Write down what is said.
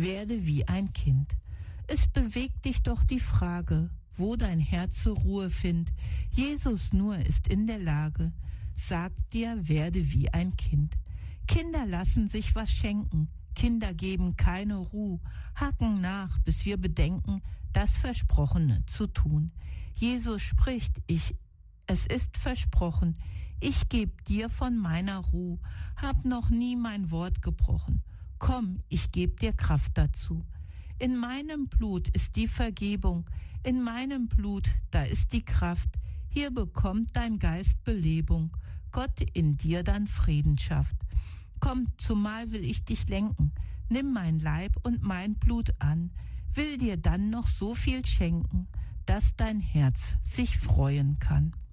Werde wie ein Kind. Es bewegt dich doch die Frage, wo dein Herz zur Ruhe findet. Jesus nur ist in der Lage, sagt dir, werde wie ein Kind. Kinder lassen sich was schenken, Kinder geben keine Ruhe, haken nach, bis wir bedenken, das Versprochene zu tun. Jesus spricht, es ist versprochen, ich geb dir von meiner Ruhe, hab noch nie mein Wort gebrochen. Komm, ich geb dir Kraft dazu. In meinem Blut ist die Vergebung, in meinem Blut, da ist die Kraft. Hier bekommt dein Geist Belebung, Gott in dir dann Frieden schafft. Komm, zumal will ich dich lenken, nimm mein Leib und mein Blut an, will dir dann noch so viel schenken, dass dein Herz sich freuen kann.